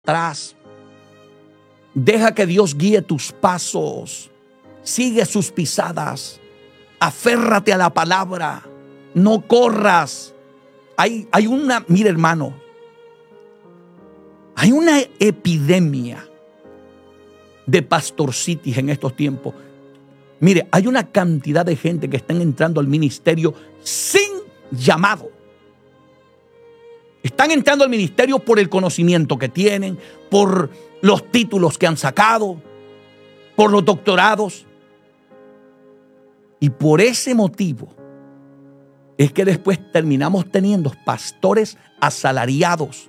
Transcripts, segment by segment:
atrás. Deja que Dios guíe tus pasos. Sigue sus pisadas. Aférrate a la palabra. No corras. Mire, hermano, hay una epidemia de pastorcitis en estos tiempos. Mire, hay una cantidad de gente que están entrando al ministerio sin llamado. Están entrando al ministerio por el conocimiento que tienen, por los títulos que han sacado, por los doctorados. Y por ese motivo es que después terminamos teniendo pastores asalariados,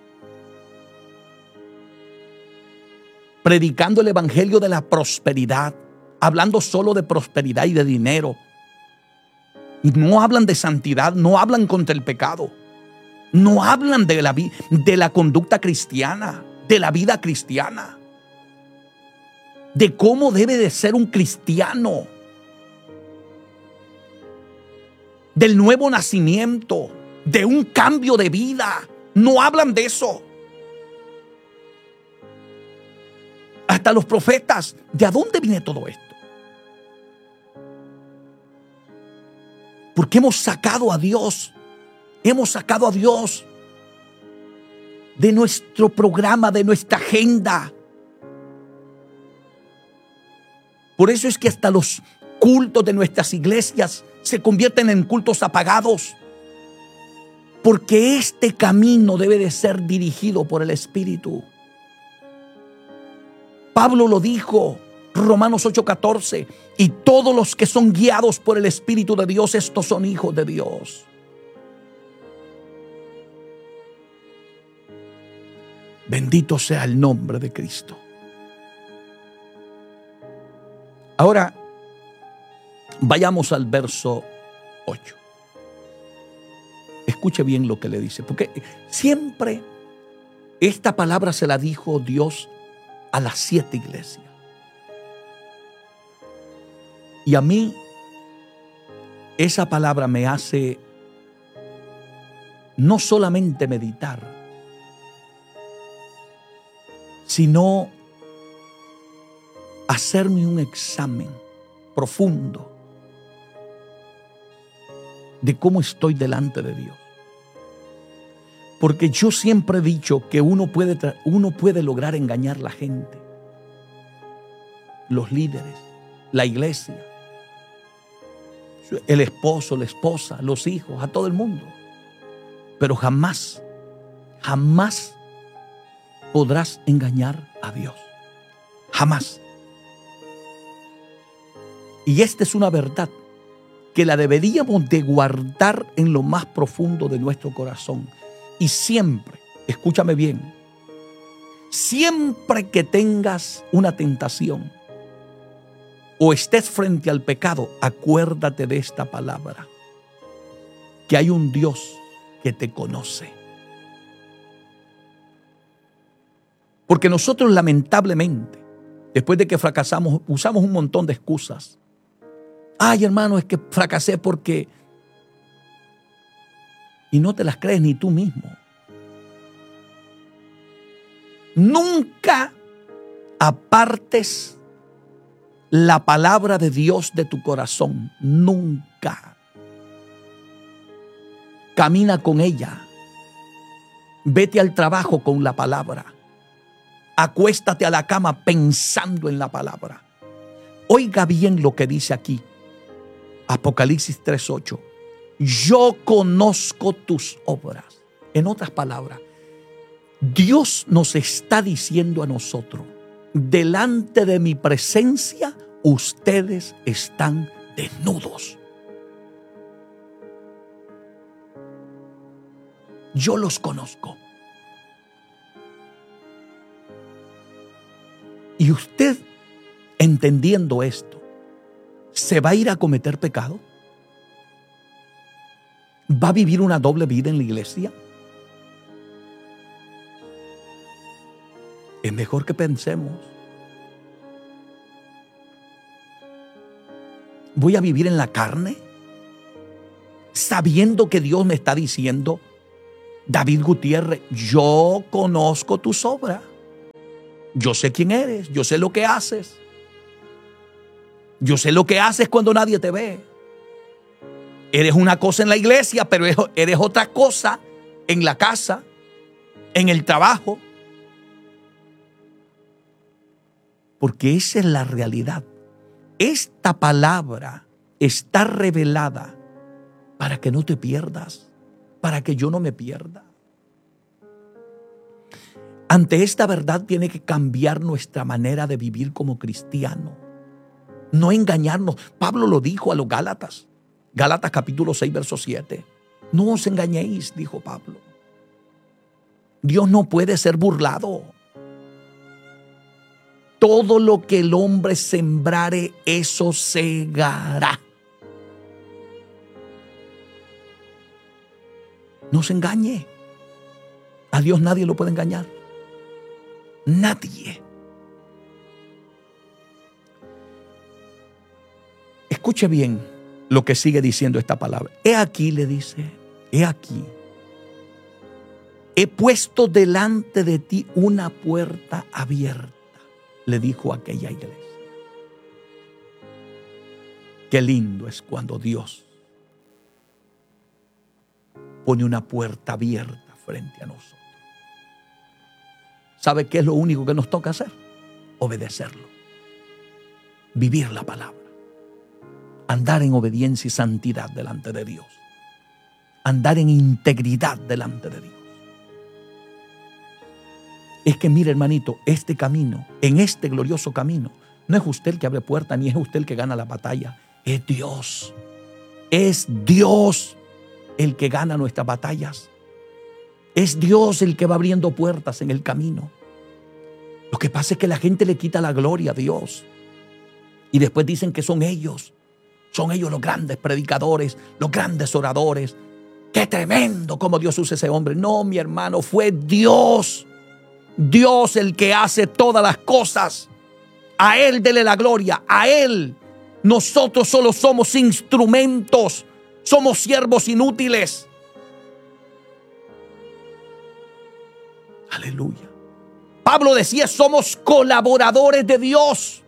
predicando el evangelio de la prosperidad, hablando solo de prosperidad y de dinero. Y no hablan de santidad, no hablan contra el pecado, no hablan de la conducta cristiana, de la vida cristiana, de cómo debe de ser un cristiano, del nuevo nacimiento, de un cambio de vida. No hablan de eso. Hasta los profetas, ¿de dónde viene todo esto? Porque hemos sacado a Dios de nuestro programa, de nuestra agenda. Por eso es que hasta los cultos de nuestras iglesias se convierten en cultos apagados. Porque este camino debe de ser dirigido por el Espíritu. Pablo lo dijo, Romanos 8:14, y todos los que son guiados por el Espíritu de Dios, estos son hijos de Dios. Bendito sea el nombre de Cristo. Ahora, vayamos al verso 8. Escuche bien lo que le dice, porque siempre esta palabra se la dijo Dios a las 7 iglesias. Y a mí esa palabra me hace no solamente meditar, sino hacerme un examen profundo de cómo estoy delante de Dios. Porque yo siempre he dicho que uno puede lograr engañar a la gente, los líderes, la iglesia, el esposo, la esposa, los hijos, a todo el mundo. Pero jamás podrás engañar a Dios. Jamás. Y esta es una verdad que la deberíamos de guardar en lo más profundo de nuestro corazón. Y siempre, escúchame bien, siempre que tengas una tentación o estés frente al pecado, acuérdate de esta palabra, que hay un Dios que te conoce. Porque nosotros lamentablemente, después de que fracasamos, usamos un montón de excusas. Ay, hermano, es que fracasé porque... Y no te las crees ni tú mismo. Nunca apartes la palabra de Dios de tu corazón. Nunca. Camina con ella. Vete al trabajo con la palabra. Acuéstate a la cama pensando en la palabra. Oiga bien lo que dice aquí. Apocalipsis 3:8. Yo conozco tus obras. En otras palabras, Dios nos está diciendo a nosotros, delante de mi presencia, ustedes están desnudos. Yo los conozco. Y usted, entendiendo esto, ¿se va a ir a cometer pecado? ¿Va a vivir una doble vida en la iglesia? Es mejor que pensemos. ¿Voy a vivir en la carne? Sabiendo que Dios me está diciendo, David Gutiérrez, yo conozco tus obras. Yo sé quién eres, yo sé lo que haces. Yo sé lo que haces cuando nadie te ve. Eres una cosa en la iglesia, pero eres otra cosa en la casa, en el trabajo. Porque esa es la realidad. Esta palabra está revelada para que no te pierdas, para que yo no me pierda. Ante esta verdad tiene que cambiar nuestra manera de vivir como cristiano. No engañarnos. Pablo lo dijo a los Gálatas. Gálatas capítulo 6, verso 7. No os engañéis, dijo Pablo. Dios no puede ser burlado. Todo lo que el hombre sembrare, eso segará. No se engañe. A Dios nadie lo puede engañar. Nadie. Escuche bien lo que sigue diciendo esta palabra. He aquí, le dice, he aquí. He puesto delante de ti una puerta abierta, le dijo aquella iglesia. Qué lindo es cuando Dios pone una puerta abierta frente a nosotros. ¿Sabe qué es lo único que nos toca hacer? Obedecerlo. Vivir la palabra. Andar en obediencia y santidad delante de Dios. Andar en integridad delante de Dios. Es que mire, hermanito, este camino, en este glorioso camino, no es usted el que abre puerta, ni es usted el que gana la batalla. Es Dios. Es Dios el que gana nuestras batallas. Es Dios el que va abriendo puertas en el camino. Lo que pasa es que la gente le quita la gloria a Dios. Y después dicen que son ellos los grandes predicadores, los grandes oradores. ¡Qué tremendo cómo Dios usa ese hombre! No, mi hermano, fue Dios. Dios el que hace todas las cosas. A Él dele la gloria, a Él. Nosotros solo somos instrumentos, somos siervos inútiles. Aleluya. Pablo decía, somos colaboradores de Dios.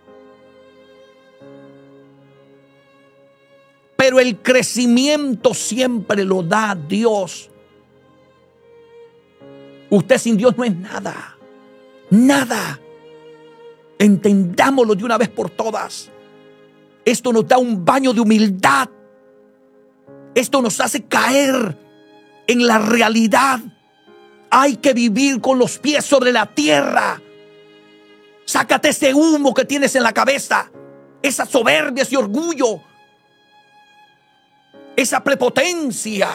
Pero el crecimiento siempre lo da Dios. Usted sin Dios no es nada. Nada. Entendámoslo de una vez por todas. Esto nos da un baño de humildad. Esto nos hace caer en la realidad. Hay que vivir con los pies sobre la tierra. Sácate ese humo que tienes en la cabeza. Esa soberbia, ese orgullo. Esa prepotencia.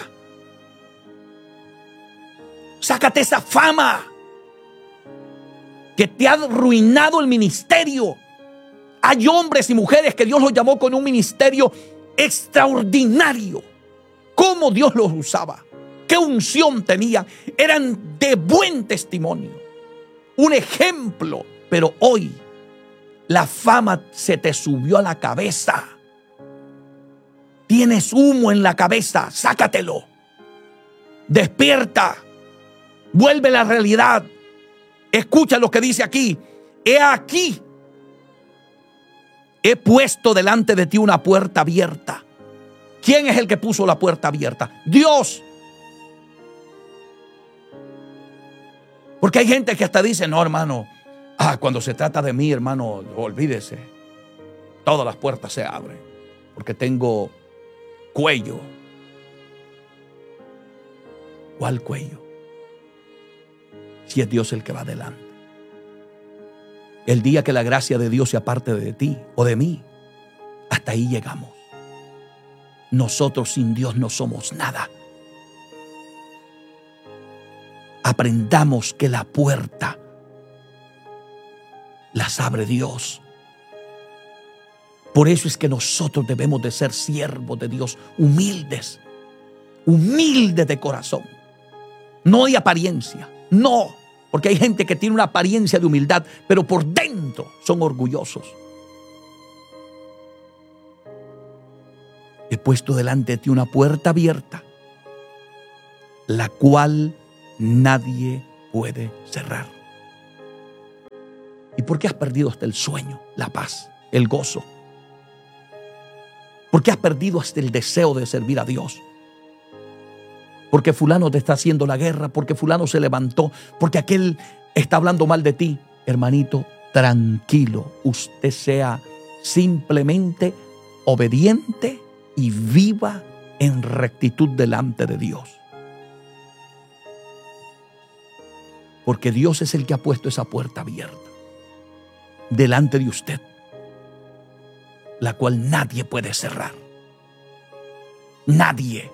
Sácate esa fama que te ha arruinado el ministerio. Hay hombres y mujeres que Dios los llamó con un ministerio extraordinario. Cómo Dios los usaba. Qué unción tenían. Eran de buen testimonio. Un ejemplo. Pero hoy la fama se te subió a la cabeza. Tienes humo en la cabeza. Sácatelo. Despierta. Vuelve a la realidad. Escucha lo que dice aquí. He aquí. He puesto delante de ti una puerta abierta. ¿Quién es el que puso la puerta abierta? Dios. Porque hay gente que hasta dice, no, hermano, cuando se trata de mí, hermano, olvídese. Todas las puertas se abren. Porque tengo cuello. ¿Cuál cuello? Si es Dios el que va adelante. El día que la gracia de Dios se aparte de ti o de mí, hasta ahí llegamos. Nosotros sin Dios no somos nada. Aprendamos que la puerta las abre Dios. Por eso es que nosotros debemos de ser siervos de Dios, humildes, humildes de corazón, no de apariencia, no, porque hay gente que tiene una apariencia de humildad, pero por dentro son orgullosos. He puesto delante de ti una puerta abierta, la cual nadie puede cerrar. ¿Y por qué has perdido hasta el sueño, la paz, el gozo? ¿Por qué has perdido hasta el deseo de servir a Dios? Porque fulano te está haciendo la guerra, porque fulano se levantó, porque aquel está hablando mal de ti. Hermanito, tranquilo, usted sea simplemente obediente y viva en rectitud delante de Dios. Porque Dios es el que ha puesto esa puerta abierta delante de usted, la cual nadie puede cerrar. Nadie.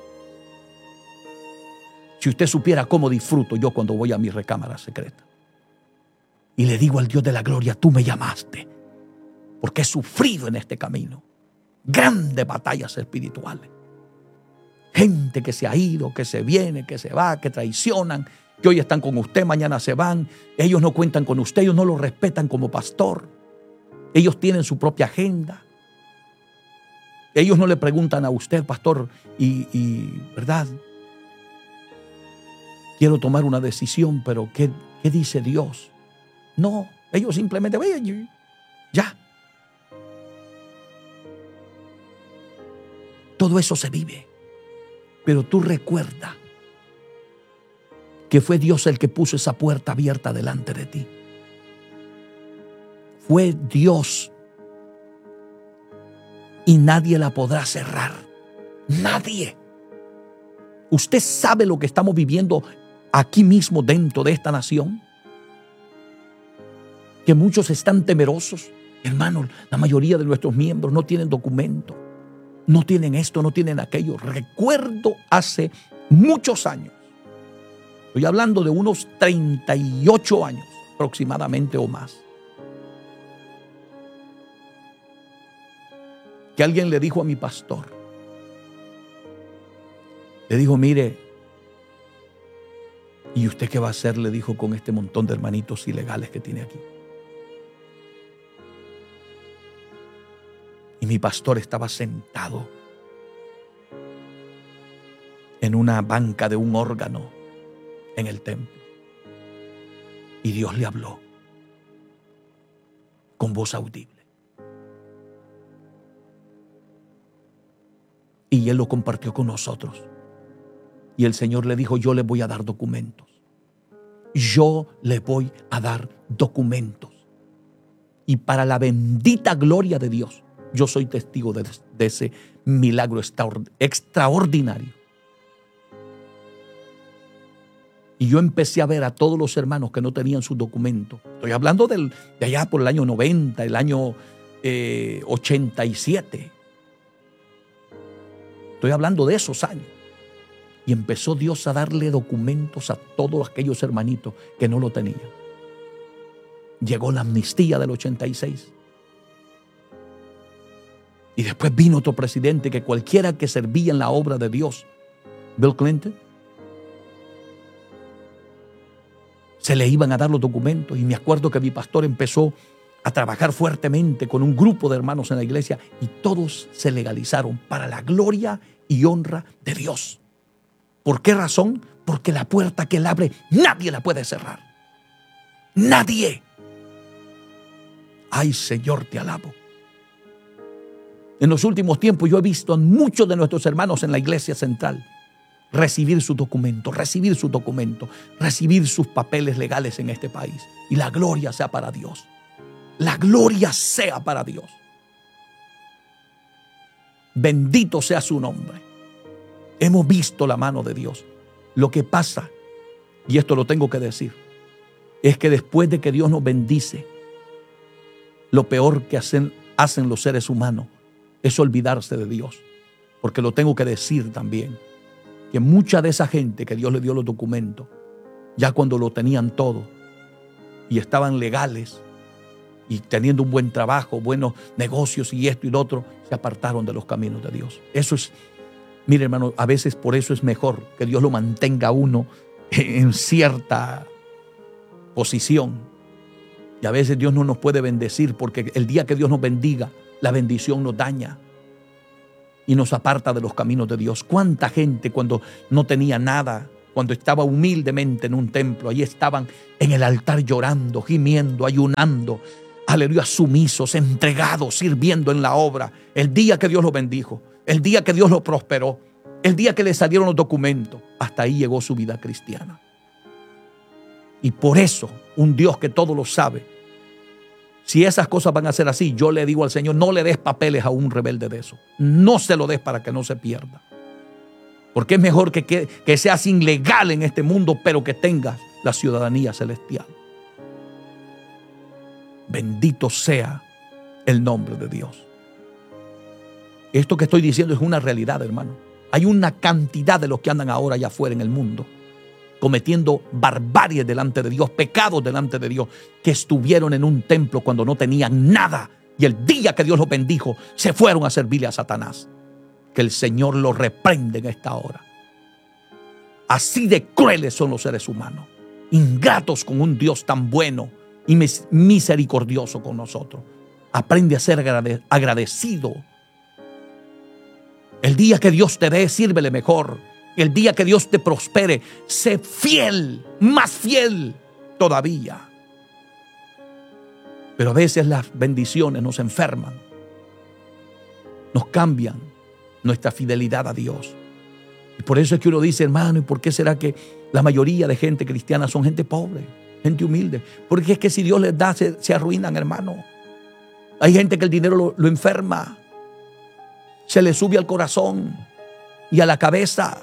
Si usted supiera cómo disfruto yo cuando voy a mi recámara secreta y le digo al Dios de la gloria, tú me llamaste, porque he sufrido en este camino grandes batallas espirituales. Gente que se ha ido, que se viene, que se va, que traicionan, que hoy están con usted, mañana se van. Ellos no cuentan con usted, ellos no lo respetan como pastor. Ellos tienen su propia agenda. Ellos no le preguntan a usted, pastor, ¿verdad? Quiero tomar una decisión, pero ¿qué dice Dios? No, ellos simplemente vayan, ya. Todo eso se vive. Pero tú recuerda que fue Dios el que puso esa puerta abierta delante de ti. Fue Dios. Y nadie la podrá cerrar. Nadie. ¿Usted sabe lo que estamos viviendo aquí mismo dentro de esta nación? Que muchos están temerosos. Hermanos, la mayoría de nuestros miembros no tienen documento. No tienen esto, no tienen aquello. Recuerdo hace muchos años. Estoy hablando de unos 38 años aproximadamente o más. Que alguien le dijo a mi pastor. Le dijo, mire, ¿y usted qué va a hacer? Le dijo, con este montón de hermanitos ilegales que tiene aquí. Y mi pastor estaba sentado en una banca de un órgano en el templo. Y Dios le habló con voz audible. Y él lo compartió con nosotros. Y el Señor le dijo, yo le voy a dar documentos. Yo le voy a dar documentos. Y para la bendita gloria de Dios, yo soy testigo de ese milagro extraordinario. Y yo empecé a ver a todos los hermanos que no tenían sus documentos. Estoy hablando de allá por el año 90, el año 87. Estoy hablando de esos años. Y empezó Dios a darle documentos a todos aquellos hermanitos que no lo tenían. Llegó la amnistía del 86. Y después vino otro presidente que cualquiera que servía en la obra de Dios, Bill Clinton, se le iban a dar los documentos. Y me acuerdo que mi pastor empezó a trabajar fuertemente con un grupo de hermanos en la iglesia y todos se legalizaron para la gloria y honra de Dios. ¿Por qué razón? Porque la puerta que él abre nadie la puede cerrar. Nadie. Ay, Señor, te alabo. En los últimos tiempos yo he visto a muchos de nuestros hermanos en la iglesia central recibir sus documentos, recibir sus papeles legales en este país. Y la gloria sea para Dios. La gloria sea para Dios. Bendito sea su nombre. Hemos visto la mano de Dios. Lo que pasa, y esto lo tengo que decir, es que después de que Dios nos bendice, lo peor que hacen los seres humanos es olvidarse de Dios. Porque lo tengo que decir también, que mucha de esa gente que Dios le dio los documentos, ya cuando lo tenían todo y estaban legales y teniendo un buen trabajo, buenos negocios y esto y lo otro, se apartaron de los caminos de Dios. Eso es, mire hermano, a veces por eso es mejor que Dios lo mantenga a uno en cierta posición. Y a veces Dios no nos puede bendecir porque el día que Dios nos bendiga, la bendición nos daña y nos aparta de los caminos de Dios. ¿Cuánta gente cuando no tenía nada cuando estaba humildemente en un templo. Allí estaban en el altar llorando, gimiendo, ayunando, aleluya, sumisos, entregados, sirviendo en la obra. El día que Dios los bendijo, el día que Dios los prosperó, el día que le salieron los documentos, hasta ahí llegó su vida cristiana. Y por eso, un Dios que todo lo sabe, si esas cosas van a ser así, yo le digo al Señor, no le des papeles a un rebelde de eso. No se lo des para que no se pierda. Porque es mejor que seas ilegal en este mundo, pero que tengas la ciudadanía celestial. Bendito sea el nombre de Dios. Esto que estoy diciendo es una realidad, hermano. Hay una cantidad de los que andan ahora allá afuera en el mundo cometiendo barbarie delante de Dios, pecados delante de Dios, que estuvieron en un templo cuando no tenían nada, y el día que Dios los bendijo se fueron a servirle a Satanás. Que el Señor los reprende en esta hora. Así de crueles son los seres humanos, ingratos con un Dios tan bueno y misericordioso con nosotros. Aprende a ser agradecido. El día que Dios te dé, sírvele mejor. El día que Dios te prospere, sé fiel, más fiel todavía. Pero a veces las bendiciones nos enferman, nos cambian nuestra fidelidad a Dios. Y por eso es que uno dice, hermano, ¿y por qué será que la mayoría de gente cristiana son gente pobre, gente humilde? Porque es que si Dios les da, se arruinan, hermano. Hay gente que el dinero lo enferma, se le sube al corazón y a la cabeza.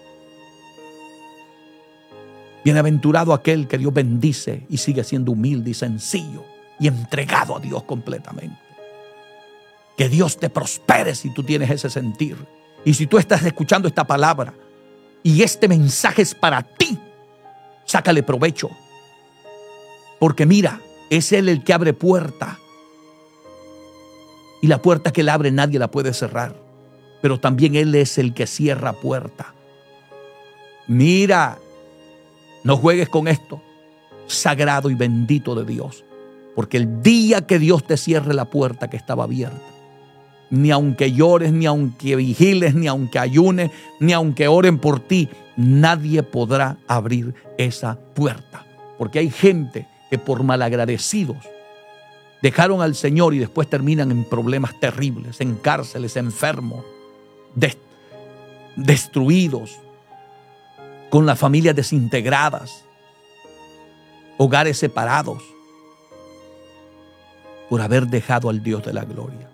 Bienaventurado aquel que Dios bendice y sigue siendo humilde y sencillo y entregado a Dios completamente. Que Dios te prospere si tú tienes ese sentir. Y si tú estás escuchando esta palabra y este mensaje es para ti, sácale provecho. Porque mira, es Él el que abre puerta. Y la puerta que Él abre nadie la puede cerrar. Pero también Él es el que cierra puerta. Mira, no juegues con esto, sagrado y bendito de Dios. Porque el día que Dios te cierre la puerta que estaba abierta, ni aunque llores, ni aunque vigiles, ni aunque ayunes, ni aunque oren por ti, nadie podrá abrir esa puerta. Porque hay gente que por malagradecidos dejaron al Señor y después terminan en problemas terribles, en cárceles, enfermos, destruidos, con las familias desintegradas, hogares separados, por haber dejado al Dios de la gloria.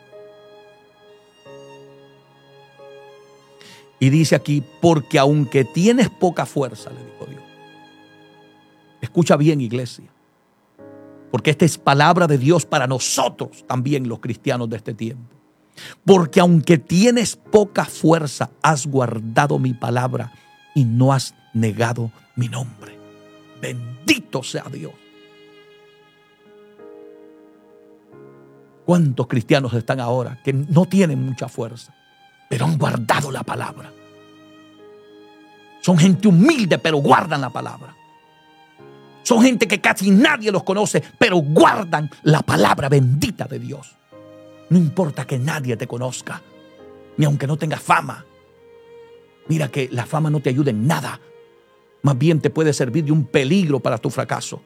Y dice aquí, porque aunque tienes poca fuerza, le dijo Dios. Escucha bien, iglesia, porque esta es palabra de Dios para nosotros también, los cristianos de este tiempo. Porque aunque tienes poca fuerza, has guardado mi palabra y no has negado mi nombre. Bendito sea Dios. ¿Cuántos cristianos están ahora que no tienen mucha fuerza, pero han guardado la palabra? Son gente humilde, pero guardan la palabra. Son gente que casi nadie los conoce, pero guardan la palabra bendita de Dios. No importa que nadie te conozca, ni aunque no tengas fama. Mira que la fama no te ayuda en nada. Más bien te puede servir de un peligro para tu fracaso.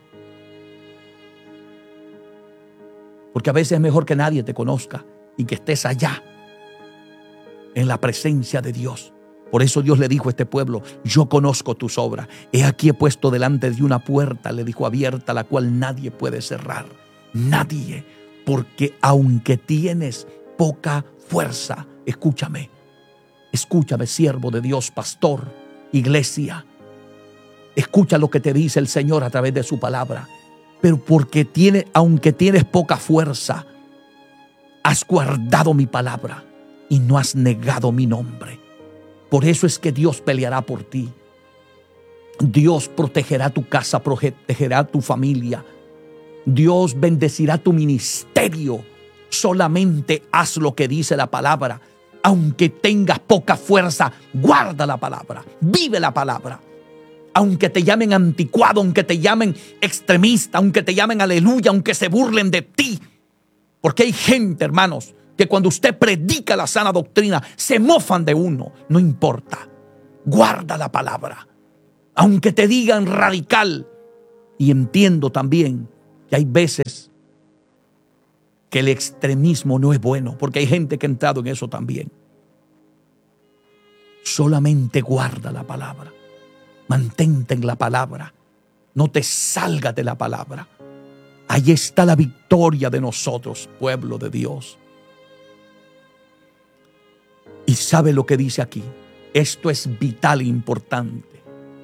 Porque a veces es mejor que nadie te conozca y que estés allá, en la presencia de Dios. Por eso Dios le dijo a este pueblo, yo conozco tus obras. He aquí he puesto delante de una puerta, le dijo, abierta, la cual nadie puede cerrar. Nadie. Porque aunque tienes poca fuerza, escúchame, siervo de Dios, pastor, iglesia. Escucha lo que te dice el Señor a través de su palabra. Pero aunque tienes poca fuerza, has guardado mi palabra y no has negado mi nombre. Por eso es que Dios peleará por ti. Dios protegerá tu casa, protegerá tu familia. Dios bendecirá tu ministerio. Solamente haz lo que dice la palabra. Aunque tengas poca fuerza, guarda la palabra, vive la palabra. Aunque te llamen anticuado, aunque te llamen extremista, aunque te llamen aleluya, aunque se burlen de ti. Porque hay gente, hermanos, que cuando usted predica la sana doctrina, se mofan de uno. No importa. Guarda la palabra. Aunque te digan radical. Y entiendo también que hay veces que el extremismo no es bueno, porque hay gente que ha entrado en eso también. Solamente guarda la palabra. Mantente en la palabra. No te salgas de la palabra. Ahí está la victoria de nosotros, pueblo de Dios. Y sabe lo que dice aquí. Esto es vital e importante.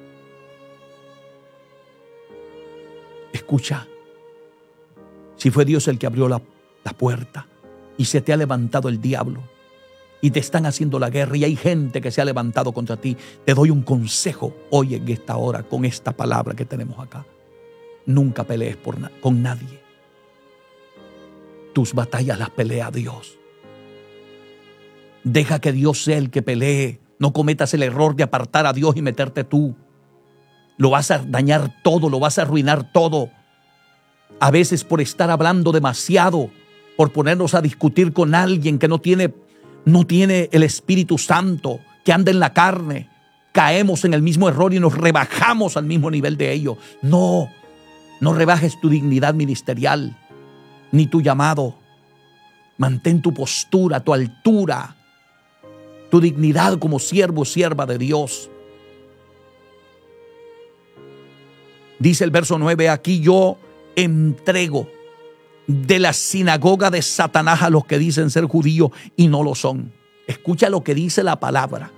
Escucha. Si fue Dios el que abrió la puerta y se te ha levantado el diablo y te están haciendo la guerra y hay gente que se ha levantado contra ti, te doy un consejo hoy en esta hora con esta palabra que tenemos acá. Nunca pelees con nadie. Tus batallas las pelea Dios. Deja que Dios sea el que pelee. No cometas el error de apartar a Dios y meterte tú. Lo vas a dañar todo, lo vas a arruinar todo. A veces por estar hablando demasiado, por ponernos a discutir con alguien que no tiene el Espíritu Santo, que anda en la carne, caemos en el mismo error y nos rebajamos al mismo nivel de ellos. No rebajes tu dignidad ministerial, ni tu llamado. Mantén tu postura, tu altura, tu dignidad como siervo o sierva de Dios. Dice el verso 9, aquí yo entrego de la sinagoga de Satanás a los que dicen ser judíos y no lo son. Escucha lo que dice la palabra.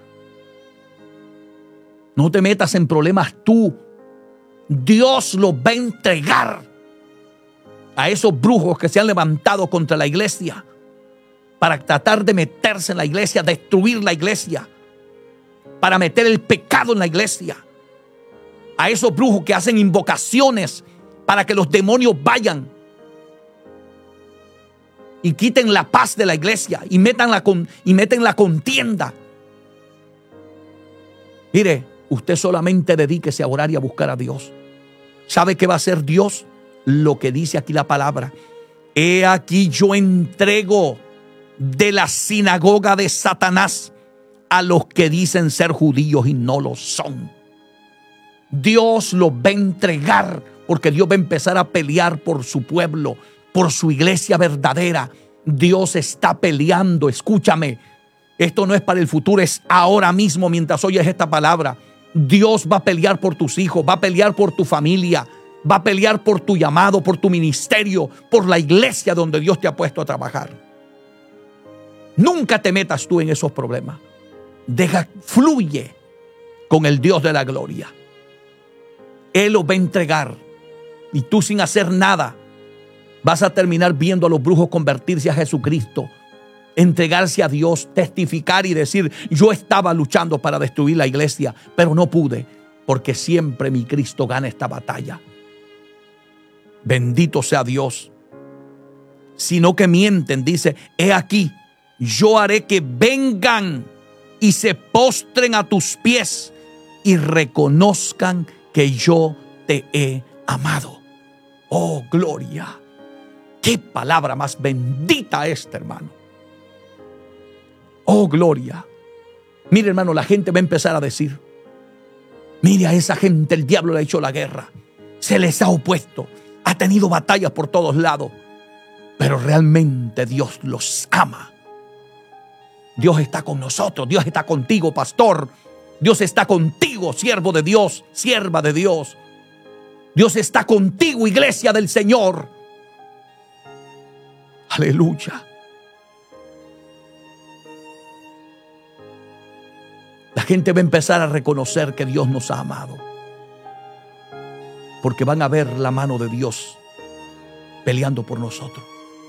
No te metas en problemas tú. Dios los va a entregar a esos brujos que se han levantado contra la iglesia para tratar de meterse en la iglesia, destruir la iglesia, para meter el pecado en la iglesia. A esos brujos que hacen invocaciones para que los demonios vayan y quiten la paz de la iglesia y meten la contienda. Mire, usted solamente dedíquese a orar y a buscar a Dios. ¿Sabe qué va a hacer Dios? Lo que dice aquí la palabra. He aquí yo entrego de la sinagoga de Satanás a los que dicen ser judíos y no lo son. Dios los va a entregar porque Dios va a empezar a pelear por su pueblo, por su iglesia verdadera. Dios está peleando, escúchame. Esto no es para el futuro, es ahora mismo mientras oyes esta palabra. Dios va a pelear por tus hijos, va a pelear por tu familia, va a pelear por tu llamado, por tu ministerio, por la iglesia donde Dios te ha puesto a trabajar. Nunca te metas tú en esos problemas. Fluye con el Dios de la gloria. Él los va a entregar y tú sin hacer nada vas a terminar viendo a los brujos convertirse a Jesucristo, entregarse a Dios, testificar y decir: yo estaba luchando para destruir la iglesia, pero no pude, porque siempre mi Cristo gana esta batalla. Bendito sea Dios. Sino que mienten, dice: he aquí, yo haré que vengan y se postren a tus pies y reconozcan que yo te he amado. Oh, gloria. Qué palabra más bendita esta, hermano. Oh, gloria. Mire, hermano, la gente va a empezar a decir: mire, a esa gente el diablo le ha hecho la guerra, se les ha opuesto, ha tenido batallas por todos lados, pero realmente Dios los ama. Dios está con nosotros, Dios está contigo, pastor. Dios está contigo, siervo de Dios, sierva de Dios. Dios está contigo, iglesia del Señor. Aleluya. La gente va a empezar a reconocer que Dios nos ha amado, porque van a ver la mano de Dios peleando por nosotros.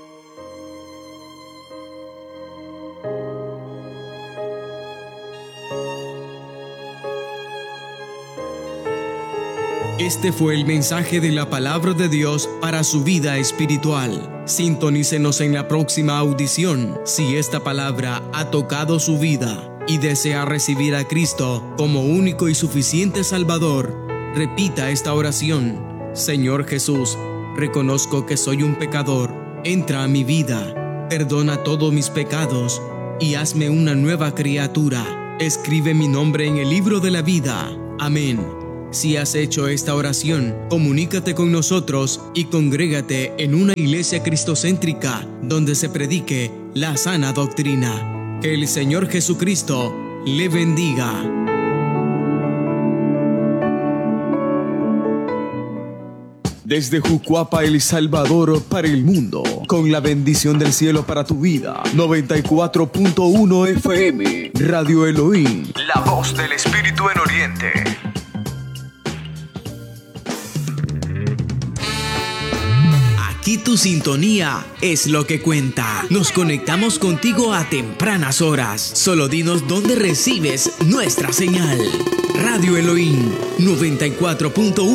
Este fue el mensaje de la palabra de Dios para su vida espiritual. Sintonícenos en la próxima audición si esta palabra ha tocado su vida y desea recibir a Cristo como único y suficiente Salvador. Repita esta oración: Señor Jesús, reconozco que soy un pecador. Entra a mi vida, perdona todos mis pecados y hazme una nueva criatura. Escribe mi nombre en el libro de la vida. Amén. Si has hecho esta oración, comunícate con nosotros y congrégate en una iglesia cristocéntrica donde se predique la sana doctrina. Que el Señor Jesucristo le bendiga. Desde Jucuapa, El Salvador, para el mundo, con la bendición del cielo para tu vida. 94.1 FM, Radio Elohim, la voz del Espíritu en Oriente. Aquí tu sintonía es lo que cuenta. Nos conectamos contigo a tempranas horas. Solo dinos dónde recibes nuestra señal. Radio Elohim 94.1